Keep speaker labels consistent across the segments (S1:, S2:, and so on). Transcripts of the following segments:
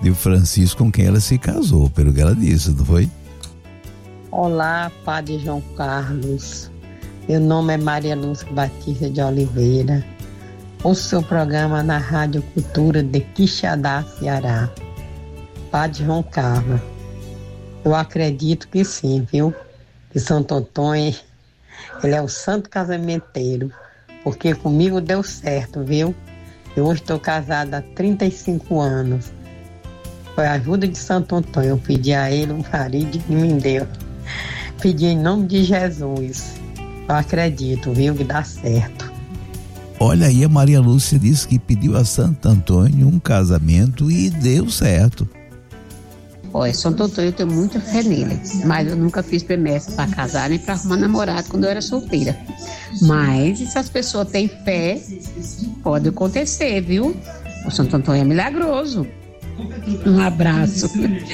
S1: de Francisco, com quem ela se casou, pelo que ela disse, não foi?
S2: Olá, Padre João Carlos. Meu nome é Maria Lúcia Batista de Oliveira. O seu programa na Rádio Cultura de Quixadá, Ceará. Padre João Carlos, eu acredito que sim, viu? Que Santo Antônio, ele é o santo casamenteiro, porque comigo deu certo, viu? Eu hoje estou casada há 35 anos. Foi a ajuda de Santo Antônio, eu pedi a ele um marido e me deu. Pedi em nome de Jesus. Eu acredito, viu, que dá certo.
S1: Olha aí, a Maria Lúcia disse que pediu a Santo Antônio um casamento e deu certo.
S3: Olha, Santo Antônio, eu tenho muita fé nele, mas eu nunca fiz promessa para casar nem para arrumar namorado quando eu era solteira. Mas se as pessoas têm fé, pode acontecer, viu? O Santo Antônio é milagroso. Um abraço.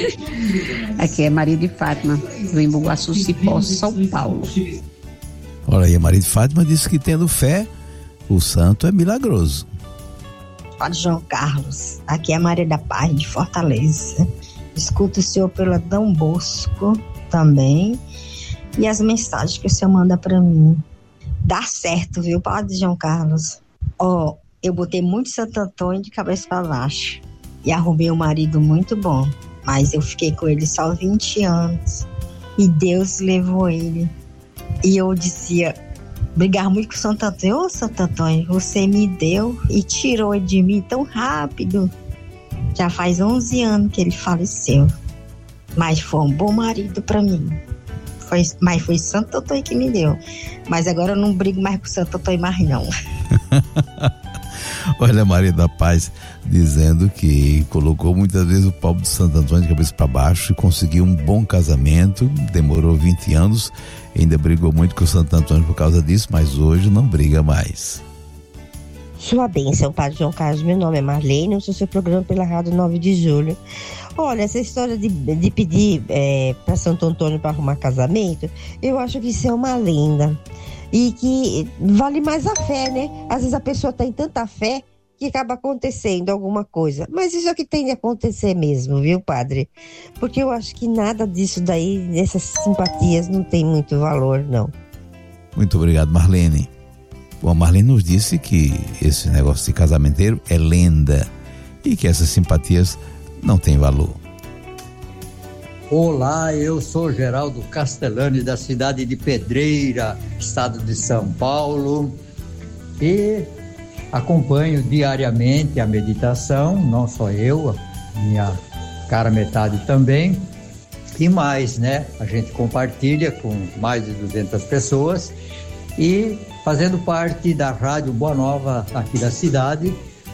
S3: Aqui é Maria de Fátima, do Embu-Guaçu, Cipó, São Paulo.
S1: Olha aí, a Maria de Fátima disse que tendo fé, o santo é milagroso.
S4: Padre João Carlos, aqui é a Maria da Paz de Fortaleza. Escuto o senhor pela Dom Bosco também e as mensagens que o senhor manda para mim. Dá certo, viu, Padre João Carlos? Eu botei muito Santo Antônio de cabeça para baixo e arrumei um marido muito bom, mas eu fiquei com ele só 20 anos e Deus levou ele. E eu dizia, brigava muito com o Santo Antônio: ô Santo Antônio, você me deu e tirou ele de mim tão rápido. Já faz 11 anos que ele faleceu, mas foi um bom marido para mim. Mas foi Santo Antônio que me deu. Mas agora eu não brigo mais com o Santo Antônio mais não.
S1: Olha a Maria da Paz dizendo que colocou muitas vezes o pobre de Santo Antônio de cabeça para baixo e conseguiu um bom casamento, demorou 20 anos, ainda brigou muito com o Santo Antônio por causa disso, mas hoje não briga mais.
S5: Sua bênção, Padre João Carlos. Meu nome é Marlene, eu sou seu programa pela Rádio 9 de Julho. Olha, essa história de pedir para Santo Antônio para arrumar casamento, eu acho que isso é uma lenda. E que vale mais a fé, né? Às vezes a pessoa tem tanta fé que acaba acontecendo alguma coisa. Mas isso é o que tem de acontecer mesmo, viu, padre? Porque eu acho que nada disso daí, dessas simpatias, não tem muito valor, não.
S1: Muito obrigado, Marlene. Bom, a Marlene nos disse que esse negócio de casamenteiro é lenda e que essas simpatias não têm valor.
S6: Olá, eu sou Geraldo Castellani, da cidade de Pedreira, estado de São Paulo, e acompanho diariamente a meditação, não só eu, a minha cara metade também, e mais, né? A gente compartilha com mais de 200 pessoas e fazendo parte da Rádio Boa Nova aqui da cidade,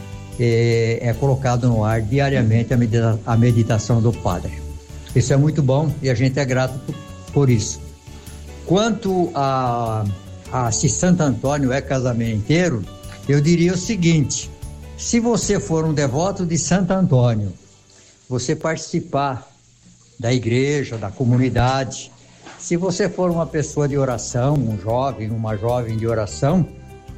S6: é colocado no ar diariamente a meditação do Padre. Isso é muito bom e a gente é grato por isso. Quanto a se Santo Antônio é casamenteiro, eu diria o seguinte: se você for um devoto de Santo Antônio, você participar da igreja, da comunidade, se você for uma pessoa de oração, um jovem, uma jovem de oração,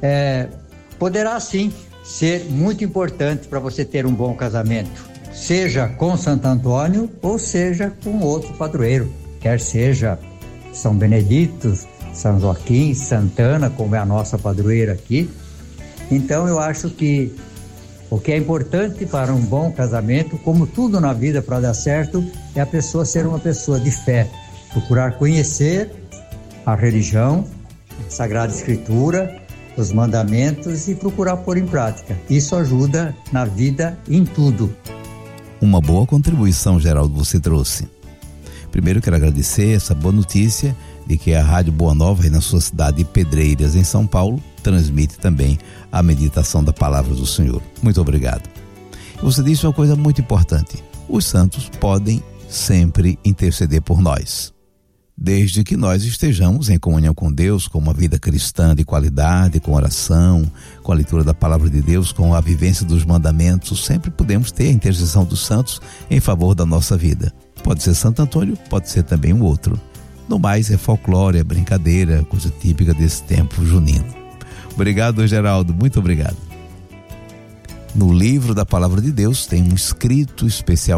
S6: poderá sim ser muito importante para você ter um bom casamento. Seja com Santo Antônio ou seja com outro padroeiro, quer seja São Benedito, São Joaquim, Santana, como é a nossa padroeira aqui. Então eu acho que o que é importante para um bom casamento, como tudo na vida para dar certo, é a pessoa ser uma pessoa de fé, procurar conhecer a religião, a Sagrada Escritura, os mandamentos e procurar pôr em prática. Isso ajuda na vida em tudo.
S1: Uma boa contribuição, Geraldo, você trouxe. Primeiro quero agradecer essa boa notícia de que a Rádio Boa Nova, aí na sua cidade de Pedreiras, em São Paulo, transmite também a meditação da Palavra do Senhor. Muito obrigado. Você disse uma coisa muito importante: os santos podem sempre interceder por nós, desde que nós estejamos em comunhão com Deus, com uma vida cristã de qualidade, com oração, com a leitura da Palavra de Deus, com a vivência dos mandamentos. Sempre podemos ter a intercessão dos santos em favor da nossa vida. Pode ser Santo Antônio, pode ser também um outro. No mais, é folclore, é brincadeira, coisa típica desse tempo junino. Obrigado, Geraldo, muito obrigado. No livro da Palavra de Deus tem um escrito especial